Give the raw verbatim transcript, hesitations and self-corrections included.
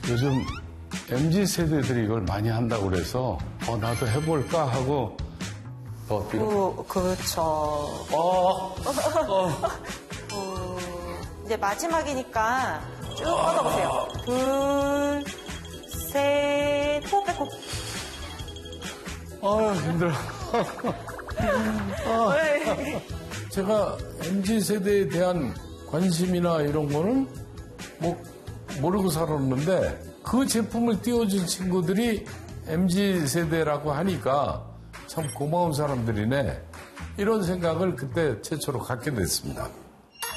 요즘 엠지 세대들이 이걸 많이 한다고 그래서 어, 나도 해볼까 하고 더 뛰어. 그, 그렇죠. 어, 어. 음, 이제 마지막이니까 쭉 뻗어보세요. 둘, 셋, 호흡 뺏고. 아 힘들어. 아, 네. 제가 엠지 세대에 대한 관심이나 이런 거는 뭐 모르고 살았는데 그 제품을 띄워준 친구들이 엠지 세대라고 하니까 참 고마운 사람들이네. 이런 생각을 그때 최초로 갖게 됐습니다.